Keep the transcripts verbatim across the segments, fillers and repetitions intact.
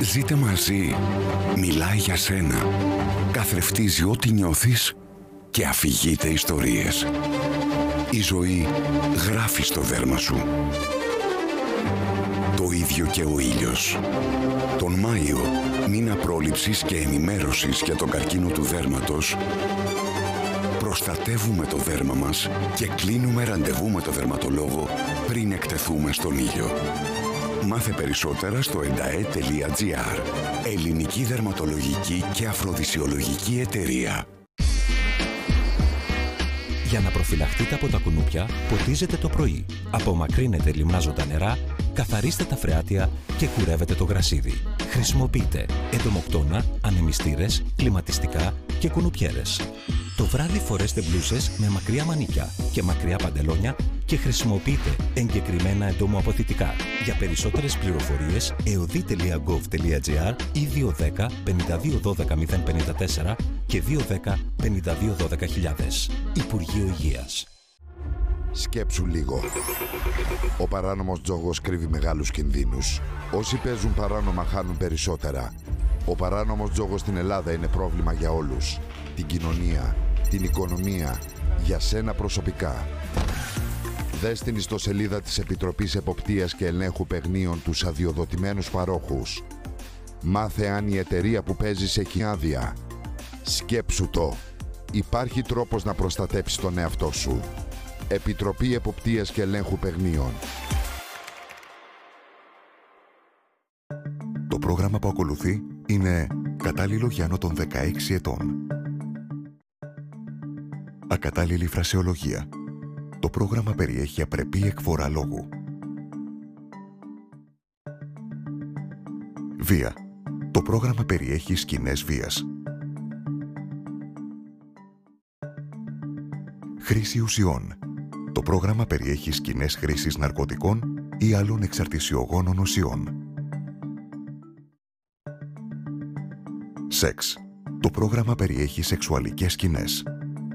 Ζείτε μαζί. Μιλάει για σένα. Καθρεφτίζει ό,τι νιώθεις και αφηγείται ιστορίες. Η ζωή γράφει στο δέρμα σου. Το ίδιο και ο ήλιος. Τον Μάιο, μήνα πρόληψης και ενημέρωσης για τον καρκίνο του δέρματος, προστατεύουμε το δέρμα μας και κλείνουμε ραντεβού με το δερματολόγο πριν εκτεθούμε στον ήλιο. Μάθε περισσότερα στο εντα-ε τελεία τζι άρ. Ελληνική δερματολογική και αφροδισιολογική εταιρεία. Για να προφυλαχτείτε από τα κουνούπια, ποτίζετε το πρωί. Απομακρύνετε λιμνάζοντα νερά, καθαρίστε τα φρεάτια και κουρεύετε το γρασίδι. Χρησιμοποιείτε εντομοκτώνα, ανεμιστήρες, κλιματιστικά και κουνουπιέρες. Το βράδυ φορέστε μπλούσες με μακριά μανίκια και μακριά παντελόνια και χρησιμοποιείτε εγκεκριμένα εντομοαποθητικά. Για περισσότερες πληροφορίες, εωδή τελεία γκοβ τελεία τζι άρ ή δύο ένα μηδέν πέντε δύο ένα δύο μηδέν πέντε τέσσερα και δύο ένα μηδέν πέντε δύο ένα δύο χιλιάδες. Υπουργείο Υγείας. Σκέψου λίγο. Ο παράνομος τζόγος κρύβει μεγάλους κινδύνους. Όσοι παίζουν παράνομα χάνουν περισσότερα. Ο παράνομος τζόγος στην Ελλάδα είναι πρόβλημα για όλους. Την κοινωνία, την οικονομία, για σένα προσωπικά. Δες την ιστοσελίδα της Επιτροπής Εποπτείας και Ελέγχου Παιγνίων τους αδειοδοτημένους παρόχους. Μάθε αν η εταιρεία που παίζεις έχει άδεια. Σκέψου το. Υπάρχει τρόπος να προστατέψεις τον εαυτό σου. Επιτροπή Εποπτείας και Ελέγχου Παιγνίων. Το πρόγραμμα που ακολουθεί είναι κατάλληλο για άνω των δεκαέξι ετών. Ακατάλληλη φρασεολογία. Το πρόγραμμα περιέχει απρεπή εκφορά λόγου. Βία. Το πρόγραμμα περιέχει σκηνές βίας. Χρήση ουσιών. Το πρόγραμμα περιέχει σκηνές χρήσης ναρκωτικών ή άλλων εξαρτησιογόνων ουσιών. Σεξ. Το πρόγραμμα περιέχει σεξουαλικές σκηνές.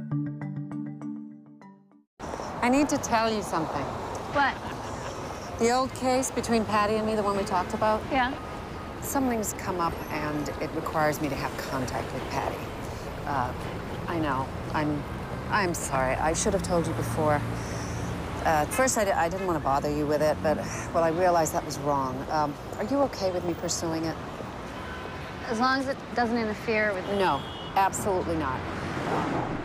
I need to tell you something. What? The old case between Patty and me, the one we talked about? Yeah. Something's come up and it requires me to have contact with Patty. Uh, I know. I'm, I'm sorry. I should have told you before. Uh, at first, I, di I didn't want to bother you with it, but, well, I realized that was wrong. Um, are you okay with me pursuing it? As long as it doesn't interfere with... No, absolutely not. Um,